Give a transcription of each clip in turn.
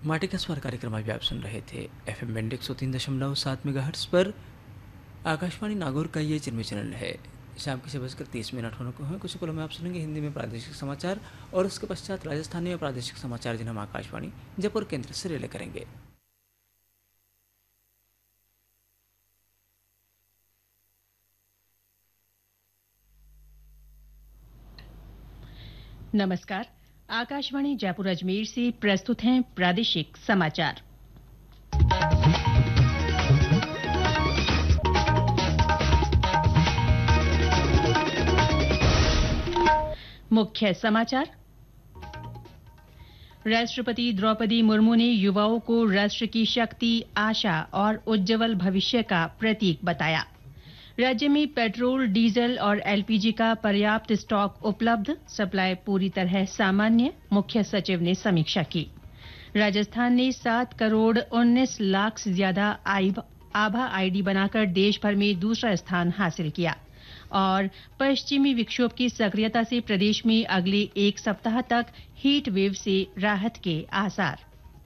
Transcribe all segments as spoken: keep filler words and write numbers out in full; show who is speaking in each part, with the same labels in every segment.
Speaker 1: माटी का स्वर कार्यक्रम अभी आप सुन रहे थे एफ एम बैंड एक सौ तीन दशमलव सात मेगाहर्ट्ज पर। आकाशवाणी नागौर का ये चिन्मय चैनल है। शाम की छह बजकर तीस मिनट होने को हैं। कुछ पलों में आप सुनेंगे हिंदी में प्रादेशिक समाचार और उसके पश्चात राजस्थानी में प्रादेशिक समाचार जिन्हें हम आकाशवाणी जयपुर केंद्र से रिले करेंगे।
Speaker 2: नमस्कार। आकाशवाणी जयपुर अजमेर से प्रस्तुत हैं प्रादेशिक समाचार। मुख्य समाचार। राष्ट्रपति द्रौपदी मुर्मू ने युवाओं को राष्ट्र की शक्ति, आशा और उज्जवल भविष्य का प्रतीक बताया। राज्य में पेट्रोल, डीजल और एलपीजी का पर्याप्त स्टॉक उपलब्ध, सप्लाई पूरी तरह सामान्य, मुख्य सचिव ने समीक्षा की। राजस्थान ने सात करोड़ उन्नीस लाख से ज्यादा आभा आईडी बनाकर देश भर में दूसरा स्थान हासिल किया। और पश्चिमी विक्षोभ की सक्रियता से प्रदेश में अगले एक सप्ताह तक हीट वेव से राहत के आसार।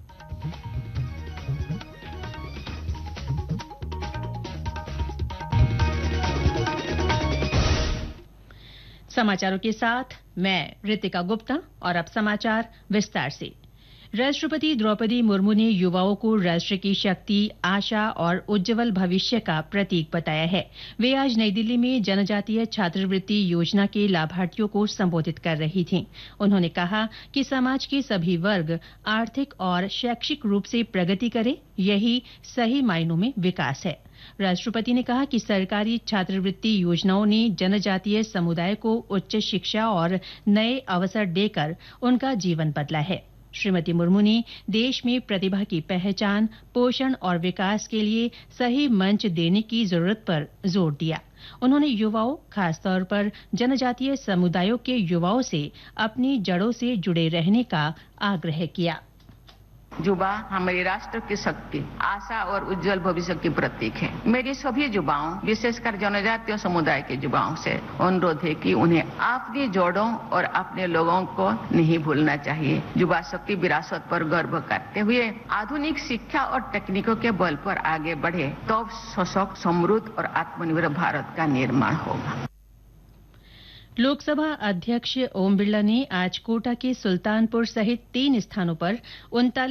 Speaker 2: समाचारों के साथ मैं रितिका गुप्ता और अब समाचार विस्तार से। राष्ट्रपति द्रौपदी मुर्मू ने युवाओं को राष्ट्र की शक्ति, आशा और उज्जवल भविष्य का प्रतीक बताया है। वे आज नई दिल्ली में जनजातीय छात्रवृत्ति योजना के लाभार्थियों को संबोधित कर रही थीं। उन्होंने कहा कि समाज के सभी वर्ग आर्थिक और शैक्षिक रूप से प्रगति करें, यही सही मायनों में विकास है। राष्ट्रपति ने कहा कि सरकारी छात्रवृत्ति योजनाओं ने जनजातीय समुदाय को उच्च शिक्षा और नए अवसर देकर उनका जीवन बदला है। श्रीमती मुर्मू ने देश में प्रतिभा की पहचान, पोषण और विकास के लिए सही मंच देने की जरूरत पर जोर दिया। उन्होंने युवाओं, खासतौर पर जनजातीय समुदायों के युवाओं से अपनी जड़ों से जुड़े रहने का आग्रह किया।
Speaker 3: युवा हमारे राष्ट्र की शक्ति, आशा और उज्जवल भविष्य की प्रतीक है। मेरी सभी युवाओं, विशेषकर जनजातीय समुदाय के युवाओं से अनुरोध है कि उन्हें अपनी जड़ों और अपने लोगों को नहीं भूलना चाहिए। युवा शक्ति विरासत पर गर्व करते हुए आधुनिक शिक्षा और तकनीकों के बल पर आगे बढ़े तो सशक्त, समृद्ध और आत्मनिर्भर भारत का निर्माण होगा।
Speaker 2: लोकसभा अध्यक्ष ओम बिरला ने आज कोटा के सुल्तानपुर सहित तीन स्थानों पर उनतालीस